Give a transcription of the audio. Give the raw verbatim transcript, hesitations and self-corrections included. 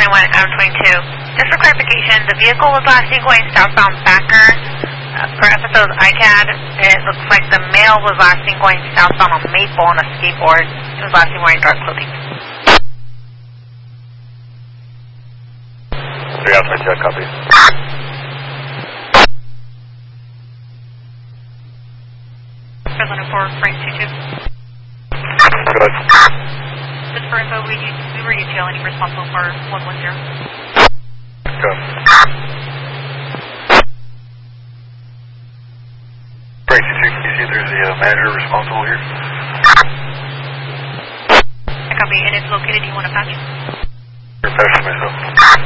twenty-one, Adam twenty-two. Just for clarification, the vehicle was last seen going southbound Backer. Uh, per F S O's I C A D, it looks like the male was last seen going southbound on Maple on a skateboard. He was last seen wearing dark clothing. three out twenty-two, copy. President four, Frank two two. Good. Just for info, we, we were detailing responsible for one one zero. Good. Frank two two, can you see if there's a uh, manager responsible here? I copy, and it's located, do you want to patch? You're patching myself.